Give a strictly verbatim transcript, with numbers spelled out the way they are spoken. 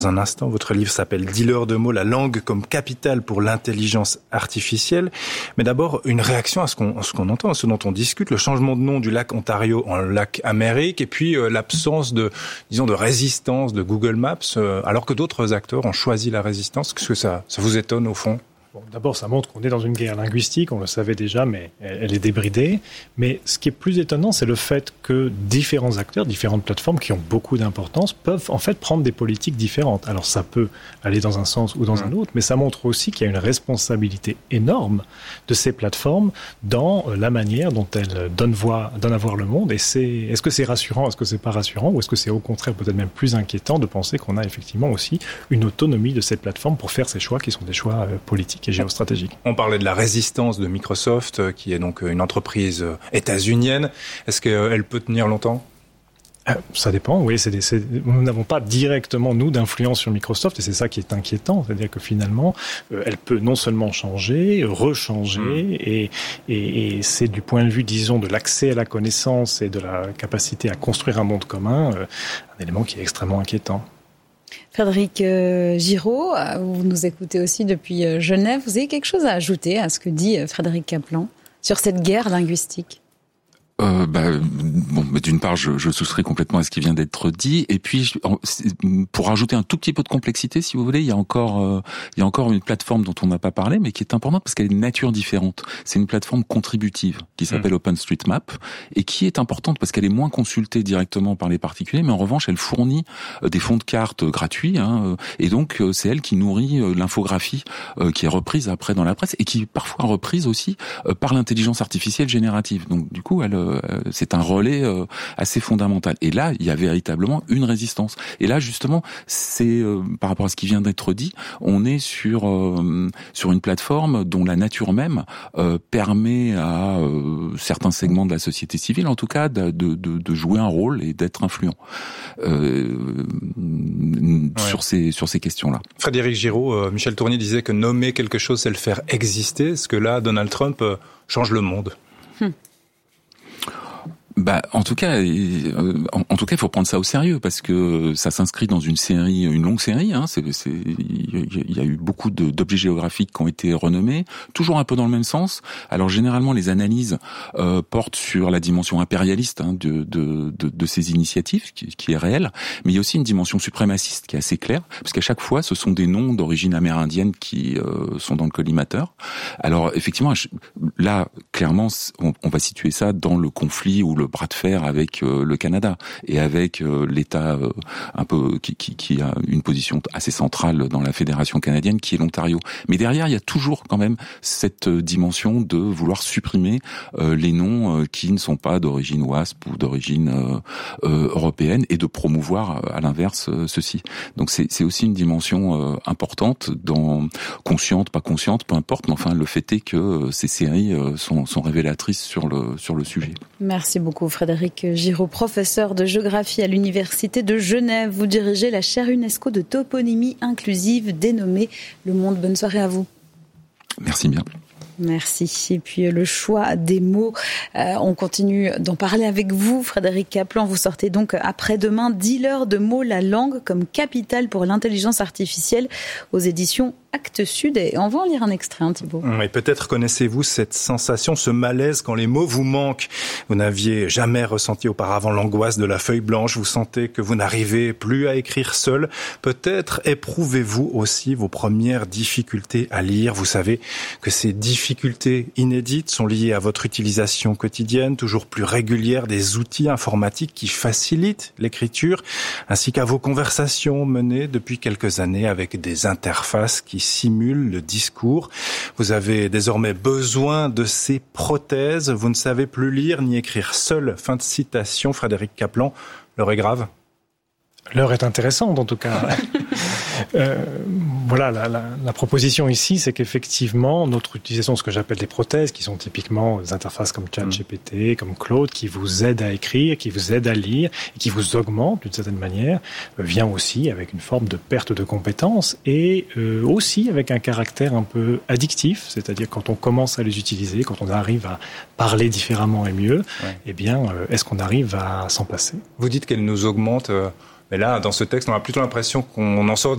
un instant. Votre livre s'appelle « Dealer de mots, la langue comme capitale pour l'intelligence artificielle ». Mais d'abord, une réaction à ce qu'on, à ce qu'on entend, à ce dont on discute, le changement de nom du lac Ontario en lac Amérique, et puis euh, l'absence de, disons, de résistance de Google Maps, euh, alors que d'autres acteurs ont choisi la résistance. Qu'est-ce que ça, ça vous étonne au fond ? Bon, d'abord, ça montre qu'on est dans une guerre linguistique, on le savait déjà, mais elle est débridée. Mais ce qui est plus étonnant, c'est le fait que différents acteurs, différentes plateformes qui ont beaucoup d'importance, peuvent en fait prendre des politiques différentes. Alors ça peut aller dans un sens ou dans mmh. un autre, mais ça montre aussi qu'il y a une responsabilité énorme de ces plateformes dans la manière dont elles donnent voix, donnent à voir le monde. Et c'est, est-ce que c'est rassurant, est-ce que c'est pas rassurant, ou est-ce que c'est au contraire peut-être même plus inquiétant de penser qu'on a effectivement aussi une autonomie de ces plateformes pour faire ces choix qui sont des choix euh, politiques et géostratégique. On parlait de la résistance de Microsoft, qui est donc une entreprise états-unienne. Est-ce qu'elle peut tenir longtemps ? Euh, ça dépend, oui. C'est des, c'est, nous n'avons pas directement, nous, d'influence sur Microsoft, et c'est ça qui est inquiétant. C'est-à-dire que finalement, euh, elle peut non seulement changer, rechanger, mmh. et, et, et c'est du point de vue, disons, de l'accès à la connaissance et de la capacité à construire un monde commun, euh, un élément qui est extrêmement inquiétant. Frédéric euh, Giraud, vous nous écoutez aussi depuis euh, Genève. Vous avez quelque chose à ajouter à ce que dit euh, Frédéric Kaplan sur cette guerre linguistique ? Euh, bah, bon, d'une part, je, je souscris complètement à ce qui vient d'être dit, et puis je, pour rajouter un tout petit peu de complexité, si vous voulez, il y a encore, euh, il y a encore une plateforme dont on n'a pas parlé, mais qui est importante parce qu'elle est de nature différente. C'est une plateforme contributive qui s'appelle mmh. OpenStreetMap et qui est importante parce qu'elle est moins consultée directement par les particuliers, mais en revanche, elle fournit euh, des fonds de cartes gratuits, hein, et donc euh, c'est elle qui nourrit euh, l'infographie euh, qui est reprise après dans la presse et qui est parfois reprise aussi euh, par l'intelligence artificielle générative. Donc du coup, elle euh, c'est un relais euh, assez fondamental. Et là, il y a véritablement une résistance. Et là, justement, c'est euh, par rapport à ce qui vient d'être dit, on est sur euh, sur une plateforme dont la nature même euh, permet à euh, certains segments de la société civile, en tout cas, de, de, de jouer un rôle et d'être influent euh, ouais. sur ces sur ces questions-là. Frédéric Giraud, euh, Michel Tournier disait que nommer quelque chose, c'est le faire exister. Est-ce que là, Donald Trump euh, change le monde ? hum. Bah, en tout cas, euh, en, en tout cas, il faut prendre ça au sérieux parce que ça s'inscrit dans une série, une longue série. Hein, c'est, c'est, il y a eu beaucoup de, d'objets géographiques qui ont été renommés, toujours un peu dans le même sens. Alors généralement, les analyses euh, portent sur la dimension impérialiste hein, de, de, de, de ces initiatives, qui, qui est réelle, mais il y a aussi une dimension suprémaciste qui est assez claire, parce qu'à chaque fois, ce sont des noms d'origine amérindienne qui euh, sont dans le collimateur. Alors effectivement, là, clairement, on, on va situer ça dans le conflit ou le bras de fer avec euh, le Canada et avec euh, l'État euh, un peu qui, qui, qui a une position assez centrale dans la fédération canadienne qui est l'Ontario. Mais derrière, il y a toujours quand même cette euh, dimension de vouloir supprimer euh, les noms euh, qui ne sont pas d'origine WASP ou d'origine euh, euh, européenne et de promouvoir euh, à l'inverse euh, ceci. Donc c'est, c'est aussi une dimension euh, importante, dans consciente, pas consciente, peu importe. Mais enfin, le fait est que euh, ces séries euh, sont, sont révélatrices sur le sur le sujet. Merci beaucoup. Frédéric Giraud, professeur de géographie à l'Université de Genève. Vous dirigez la chaire UNESCO de toponymie inclusive dénommée Le Monde. Bonne soirée à vous. Merci bien. Merci. Et puis le choix des mots, euh, on continue d'en parler avec vous, Frédéric Kaplan. Vous sortez donc après-demain Dealer de mots, la langue comme capitale pour l'intelligence artificielle aux éditions Actes Sud. Et on va en lire un extrait, hein, Thibaut. Et peut-être connaissez-vous cette sensation, ce malaise quand les mots vous manquent. Vous n'aviez jamais ressenti auparavant l'angoisse de la feuille blanche. Vous sentez que vous n'arrivez plus à écrire seul. Peut-être éprouvez-vous aussi vos premières difficultés à lire. Vous savez que ces difficultés inédites sont liées à votre utilisation quotidienne, toujours plus régulière des outils informatiques qui facilitent l'écriture, ainsi qu'à vos conversations menées depuis quelques années avec des interfaces qui simule le discours. Vous avez désormais besoin de ces prothèses. Vous ne savez plus lire ni écrire seul. Fin de citation, Frédéric Kaplan. L'heure est grave. L'heure est intéressante, en tout cas. euh, voilà, la, la, la proposition ici, c'est qu'effectivement, notre utilisation de ce que j'appelle des prothèses, qui sont typiquement des interfaces comme ChatGPT, mmh. comme Claude, qui vous aident à écrire, qui vous aident à lire, et qui vous augmentent d'une certaine manière, euh, vient aussi avec une forme de perte de compétences, et euh, aussi avec un caractère un peu addictif, c'est-à-dire quand on commence à les utiliser, quand on arrive à parler différemment et mieux, ouais. eh bien, euh, est-ce qu'on arrive à s'en passer ? Vous dites qu'elle nous augmente... Euh... Mais là, dans ce texte, on a plutôt l'impression qu'on en sort